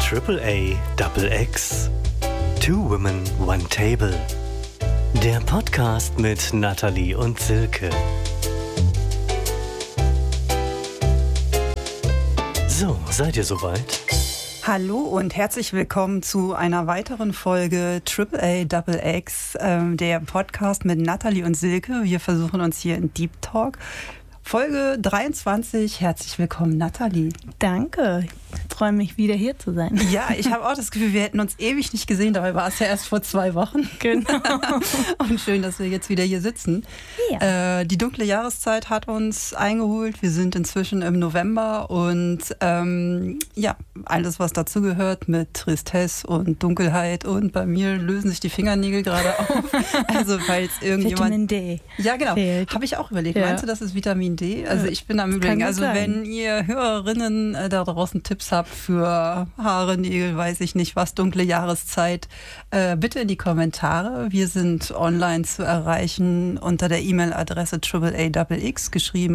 AAA Double X. Two Women, One Table. Der Podcast mit Nathalie und Silke. So, seid ihr soweit? Hallo und herzlich willkommen zu einer weiteren Folge AAA Double X, der Podcast mit Nathalie und Silke. Wir versuchen uns hier in Deep Talk. Folge 23. Herzlich willkommen, Nathalie. Danke. Ich freue mich, wieder hier zu sein. Ja, ich habe auch das Gefühl, wir hätten uns ewig nicht gesehen. Dabei war es ja erst vor 2 Wochen. Genau. Und schön, dass wir jetzt wieder hier sitzen. Ja. Die dunkle Jahreszeit hat uns eingeholt. Wir sind inzwischen im November und ja, alles, was dazugehört mit Tristesse und Dunkelheit. Und bei mir lösen sich die Fingernägel gerade auf. Also, weil es irgendjemand... Vitamin D. Ja, genau. Habe ich auch überlegt. Ja. Meinst du, das ist Vitamin D? Also, ich bin am Überlegen. Also, wenn ihr Hörerinnen da draußen Tipps habt für Haare, Nägel, weiß ich nicht was, dunkle Jahreszeit, bitte in die Kommentare. Wir sind online zu erreichen unter der E-Mail-Adresse AAAXX, geschrieben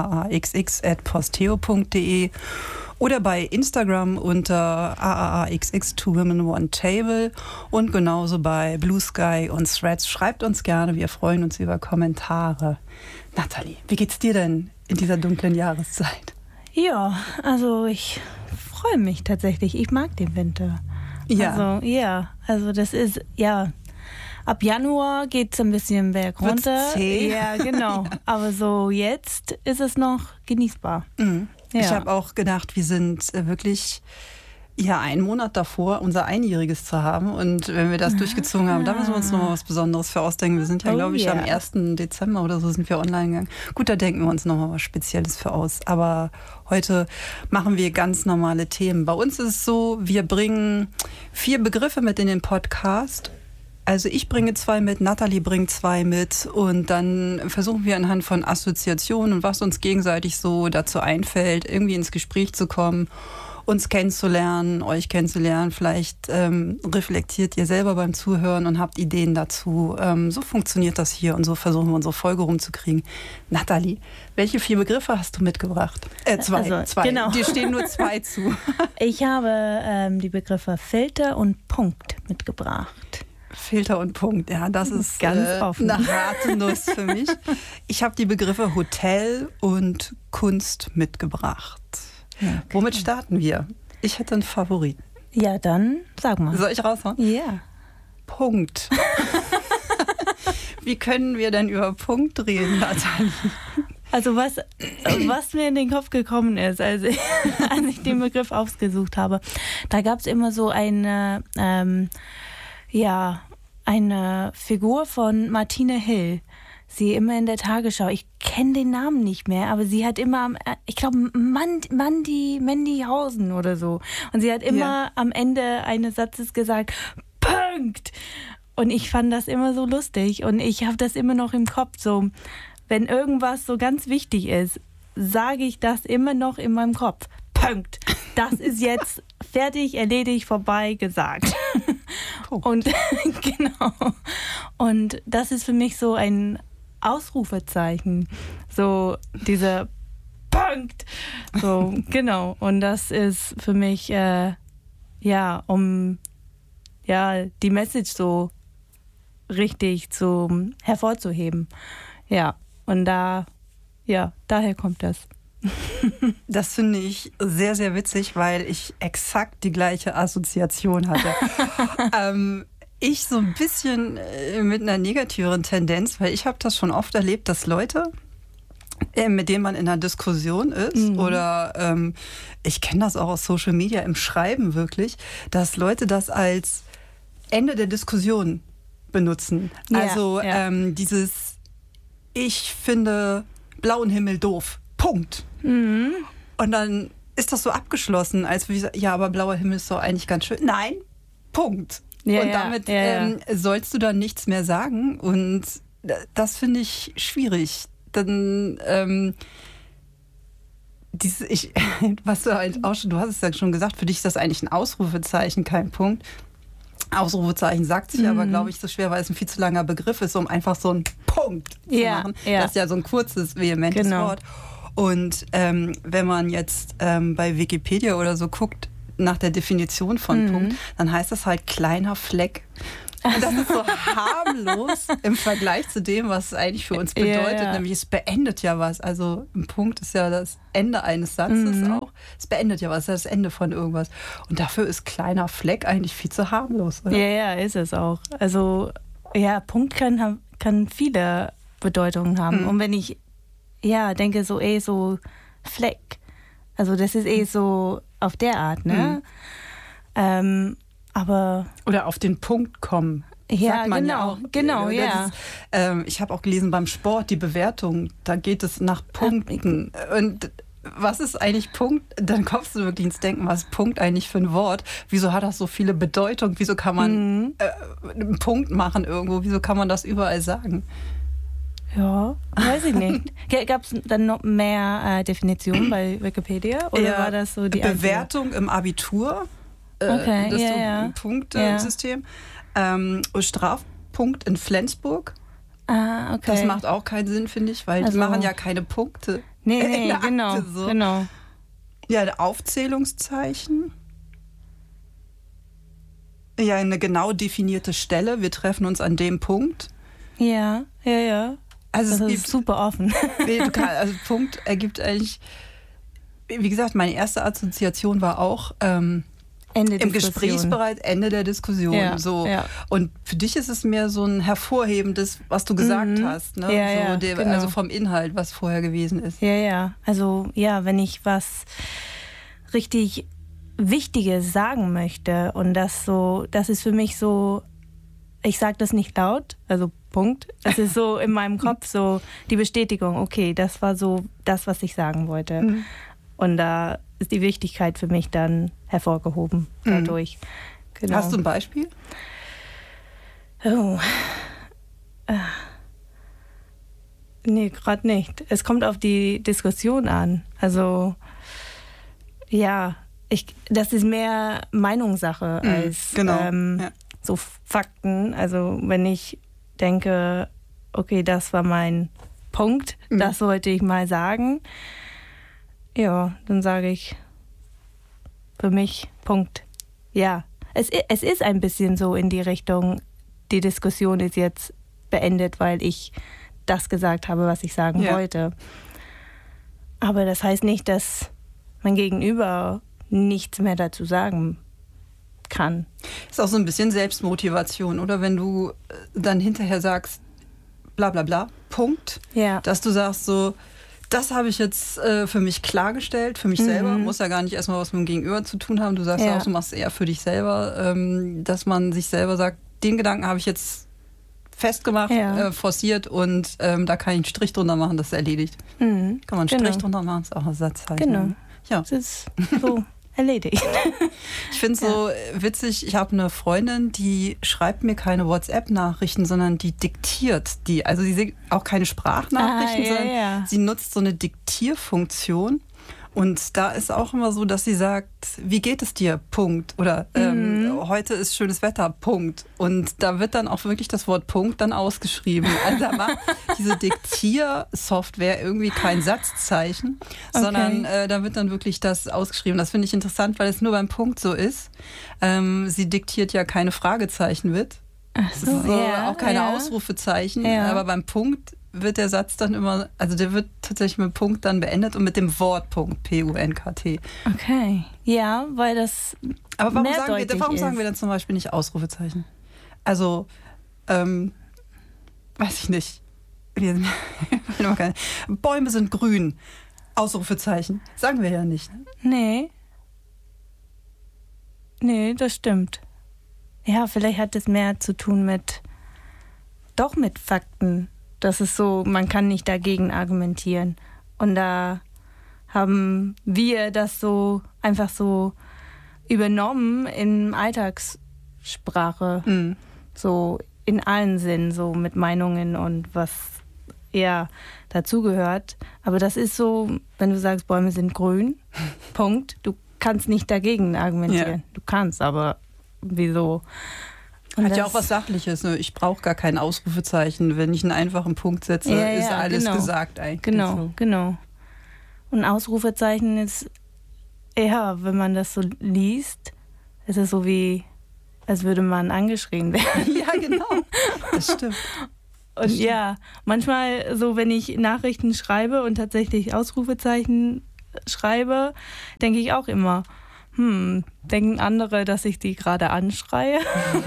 aaxx@posteo.de oder bei Instagram unter aaxx 2 Women, One Table und genauso bei Blue Sky und Threads. Schreibt uns gerne, wir freuen uns über Kommentare. Nathalie, wie geht's dir denn in dieser dunklen Jahreszeit? Ja, also ich freue mich tatsächlich. Ich mag den Winter. Ja. Also das ist, ja, ab Januar geht es ein bisschen berg runter. Zäh. Ja, genau. Ja. Aber so jetzt ist es noch genießbar. Mhm. Ja. Ich habe auch gedacht, wir sind wirklich einen Monat davor, unser Einjähriges zu haben. Und wenn wir das durchgezogen haben, da müssen wir uns noch mal was Besonderes für ausdenken. Wir sind ja, glaube ich, am 1. Dezember oder so sind wir online gegangen. Gut, da denken wir uns noch mal was Spezielles für aus. Aber heute machen wir ganz normale Themen. Bei uns ist es so, wir bringen 4 Begriffe mit in den Podcast. Also ich bringe 2 mit, Nathalie bringt 2 mit und dann versuchen wir anhand von Assoziationen und was uns gegenseitig so dazu einfällt, irgendwie ins Gespräch zu kommen, uns kennenzulernen, euch kennenzulernen. Vielleicht reflektiert ihr selber beim Zuhören und habt Ideen dazu. So funktioniert das hier und so versuchen wir unsere Folge rumzukriegen. Nathalie, welche 4 Begriffe hast du mitgebracht? 2. Also, 2. Genau. Dir stehen nur 2 zu. Ich habe die Begriffe Filter und Punkt mitgebracht. Filter und Punkt, ja, das ist ganz offen. Eine harte Nuss für mich. Ich habe die Begriffe Hotel und Kunst mitgebracht. Okay. Womit starten wir? Ich hätte einen Favoriten. Ja, dann sag mal. Soll ich raushauen? Ja. Punkt. Wie können wir denn über Punkt reden, Nathalie? Also was mir in den Kopf gekommen ist, als ich den Begriff ausgesucht habe, da gab es immer so eine Figur von Martina Hill. Sie immer in der Tagesschau. Ich kenne den Namen nicht mehr, aber sie hat immer, ich glaube, Mandy Hausen oder so. Und sie hat immer am Ende eines Satzes gesagt, Punkt! Und ich fand das immer so lustig und ich habe das immer noch im Kopf. So, wenn irgendwas so ganz wichtig ist, sage ich das immer noch in meinem Kopf. Punkt. Das ist jetzt fertig, erledigt, vorbei, gesagt. Und genau. Und das ist für mich so ein Ausrufezeichen. So dieser Punkt. So, genau. Und das ist für mich, um die Message so richtig hervorzuheben. Ja. Und daher kommt das. Das finde ich sehr, sehr witzig, weil ich exakt die gleiche Assoziation hatte. Ich so ein bisschen mit einer negativeren Tendenz, weil ich habe das schon oft erlebt, dass Leute, mit denen man in einer Diskussion ist oder ich kenne das auch aus Social Media im Schreiben wirklich, dass Leute das als Ende der Diskussion benutzen. Ja, also dieses, ich finde blauen Himmel doof. Punkt. Mhm. Und dann ist das so abgeschlossen, als würde ich sagen, ja, aber blauer Himmel ist doch eigentlich ganz schön. Nein, Punkt. Ja, und damit sollst du dann nichts mehr sagen. Und das finde ich schwierig. Dann du hast es ja schon gesagt, für dich ist das eigentlich ein Ausrufezeichen, kein Punkt. Ausrufezeichen sagt sich aber, glaube ich, so schwer, weil es ein viel zu langer Begriff ist, um einfach so einen Punkt zu machen. Ja. Das ist ja so ein kurzes, vehementes Wort. Und wenn man jetzt bei Wikipedia oder so guckt, nach der Definition von Punkt, dann heißt das halt kleiner Fleck. Und das ist so harmlos im Vergleich zu dem, was es eigentlich für uns bedeutet. Nämlich es beendet ja was. Also ein Punkt ist ja das Ende eines Satzes auch. Es beendet ja was, es ist das Ende von irgendwas. Und dafür ist kleiner Fleck eigentlich viel zu harmlos. Oder? Ja, ist es auch. Also ja, Punkt kann viele Bedeutungen haben. Und wenn ich denke so, so Fleck. Also das ist so auf der Art, ne? Aber oder auf den Punkt kommen. Ja, sagt man genau, ja auch. Genau, ja. Ist, ich habe auch gelesen beim Sport, die Bewertung, da geht es nach Punkten. Und was ist eigentlich Punkt? Dann kommst du wirklich ins Denken, was ist Punkt eigentlich für ein Wort? Wieso hat das so viele Bedeutungen? Wieso kann man einen Punkt machen irgendwo? Wieso kann man das überall sagen? Ja, weiß ich nicht. Gab es dann noch mehr Definitionen bei Wikipedia? Oder war das so die Bewertung im Abitur? Das Punktsystem. Strafpunkt in Flensburg. Okay. Das macht auch keinen Sinn, finde ich, weil die machen ja keine Punkte. Nee, genau, so. Genau. Ja, Aufzählungszeichen. Ja, eine genau definierte Stelle. Wir treffen uns an dem Punkt. Ja. Also das ist super offen. Also Punkt ergibt eigentlich, wie gesagt, meine erste Assoziation war auch Ende im Gesprächsbereich, Ende der Diskussion. Ja, so. Ja. Und für dich ist es mehr so ein hervorhebendes, was du gesagt hast. Ne? Genau. Also vom Inhalt, was vorher gewesen ist. Ja. Also wenn ich was richtig Wichtiges sagen möchte und das ist für mich so, ich sage das nicht laut, also Punkt. Das ist so in meinem Kopf so die Bestätigung, okay, das war so das, was ich sagen wollte. Und da ist die Wichtigkeit für mich dann hervorgehoben dadurch. Genau. Hast du ein Beispiel? Oh. Nee, gerade nicht. Es kommt auf die Diskussion an. Also, das ist mehr Meinungssache als so Fakten. Also, wenn ich denke, okay, das war mein Punkt, das wollte ich mal sagen, dann sage ich für mich Punkt. Ja, es ist ein bisschen so in die Richtung, die Diskussion ist jetzt beendet, weil ich das gesagt habe, was ich sagen wollte. Aber das heißt nicht, dass mein Gegenüber nichts mehr dazu sagen kann. Ist auch so ein bisschen Selbstmotivation, oder? Wenn du dann hinterher sagst, bla bla bla, Punkt, dass du sagst so, das habe ich jetzt für mich klargestellt, für mich selber. Muss ja gar nicht erstmal was mit dem Gegenüber zu tun haben. Du sagst ja auch, du machst es eher für dich selber, dass man sich selber sagt, den Gedanken habe ich jetzt festgemacht, forciert und da kann ich einen Strich drunter machen, das ist erledigt. Kann man einen Strich drunter machen, ist auch ein Satzzeichen. Genau. Ja. Das ist so erledigt. Ich finde es so witzig, ich habe eine Freundin, die schreibt mir keine WhatsApp-Nachrichten, sondern die diktiert die. Also sie auch keine Sprachnachrichten, sondern sie nutzt so eine Diktierfunktion. Und da ist auch immer so, dass sie sagt, wie geht es dir? Punkt. Oder heute ist schönes Wetter. Punkt. Und da wird dann auch wirklich das Wort Punkt dann ausgeschrieben. Also da macht diese Diktiersoftware irgendwie kein Satzzeichen, sondern da wird dann wirklich das ausgeschrieben. Das finde ich interessant, weil es nur beim Punkt so ist. Sie diktiert ja keine Fragezeichen mit. Ach so, auch keine Ausrufezeichen. Aber beim Punkt wird der Satz dann immer, also der wird tatsächlich mit Punkt dann beendet und mit dem Wort Punkt, P-U-N-K-T. Okay, ja, weil das aber warum sagen wir dann zum Beispiel nicht Ausrufezeichen? Also, weiß ich nicht. Bäume sind grün. Ausrufezeichen. Sagen wir ja nicht. Ne? Nee, das stimmt. Ja, vielleicht hat es mehr zu tun mit Fakten. Das ist so, man kann nicht dagegen argumentieren. Und da haben wir das so einfach so übernommen in Alltagssprache. So in allen Sinnen, so mit Meinungen und was dazugehört. Aber das ist so, wenn du sagst, Bäume sind grün, Punkt. Du kannst nicht dagegen argumentieren. Du kannst, aber wieso? Und hat ja auch was Sachliches. Ne? Ich brauche gar kein Ausrufezeichen. Wenn ich einen einfachen Punkt setze, ist alles gesagt eigentlich. Genau. Und Ausrufezeichen ist ja, wenn man das so liest, ist es so wie, als würde man angeschrien werden. Ja, genau. Das stimmt. Und ja, manchmal so, wenn ich Nachrichten schreibe und tatsächlich Ausrufezeichen schreibe, denke ich auch immer, denken andere, dass ich die gerade anschreie?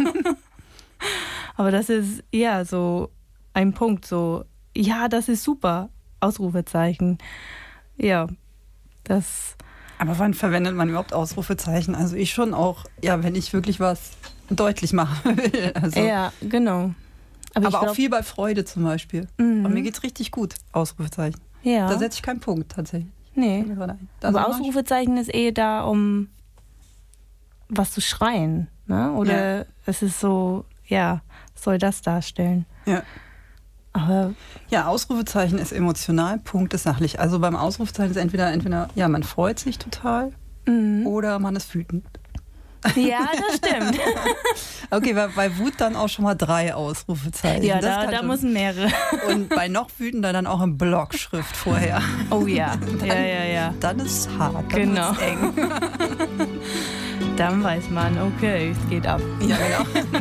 Aber das ist ja so ein Punkt, so, ja, das ist super, Ausrufezeichen. Ja, das... Aber wann verwendet man überhaupt Ausrufezeichen? Also ich schon auch, ja, wenn ich wirklich was deutlich machen will. Also. Ja, genau. Aber auch viel bei Freude zum Beispiel. Aber mir geht's richtig gut, Ausrufezeichen. Ja. Da setze ich keinen Punkt tatsächlich. Nee. Aber Ausrufezeichen ist da, um was zu schreien. Ne? Oder es ist so, ja, soll das darstellen. Ja. Aber ja, Ausrufezeichen ist emotional, Punkt ist sachlich. Also beim Ausrufezeichen ist entweder ja, man freut sich total oder man ist wütend. Ja, das stimmt. Okay, bei Wut dann auch schon mal 3 Ausrufezeichen. Ja, da müssen mehrere. Und bei noch wütender dann auch in Blockschrift vorher. Oh ja, ja. Dann ist es hart, dann genau. ist eng. Dann weiß man, okay, es geht ab. Ja, genau.